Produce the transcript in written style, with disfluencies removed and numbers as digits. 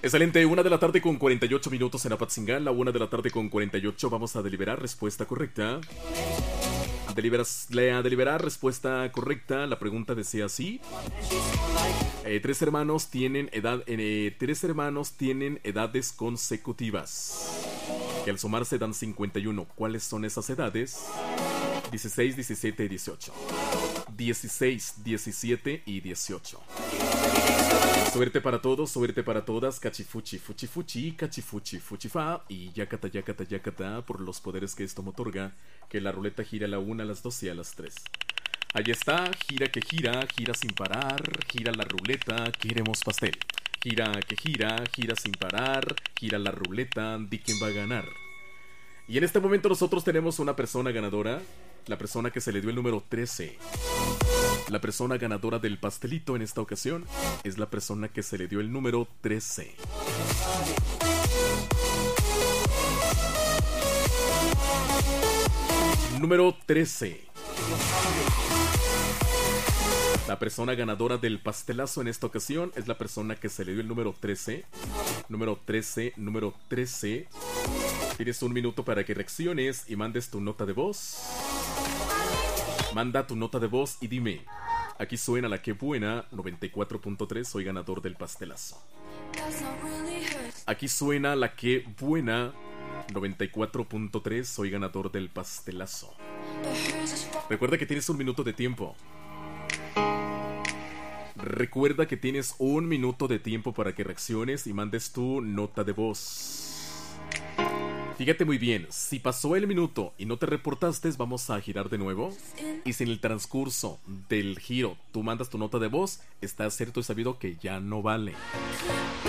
Excelente, 1 de la tarde con 48 minutos en Apatzingán, la 1 de la tarde con 48, vamos a deliberar, respuesta correcta. Deliberar, respuesta correcta, la pregunta decía así. Tres hermanos tienen edades consecutivas, que al sumarse dan 51. ¿Cuáles son esas edades? 16, 17 y 18. 16, 17 y 18. Suerte para todos, suerte para todas. Cachifuchi, fuchi, fuchi, cachifuchi, fuchifa. Y yacata, yacata, yacata, por los poderes que esto me otorga. Que la ruleta gira a la 1, a las 2 y a las 3. Ahí está, gira que gira, gira sin parar. Gira la ruleta, queremos pastel. Gira que gira, gira sin parar. Gira la ruleta, di quién va a ganar. Y en este momento nosotros tenemos una persona ganadora. La persona que se le dio el número 13. La persona ganadora del pastelito en esta ocasión es la persona que se le dio el número 13. Número 13. La persona ganadora del pastelazo en esta ocasión es la persona que se le dio el número 13. Número 13, número 13. Tienes un minuto para que reacciones y mandes tu nota de voz. Manda tu nota de voz y dime. Aquí suena la que buena 94.3, soy ganador del pastelazo. Aquí suena la que buena 94.3, soy ganador del pastelazo. Recuerda que tienes un minuto de tiempo. Recuerda que tienes un minuto de tiempo para que reacciones y mandes tu nota de voz. Fíjate muy bien, si pasó el minuto y no te reportaste, vamos a girar de nuevo. Y si en el transcurso del giro tú mandas tu nota de voz, está cierto y sabido que ya no vale.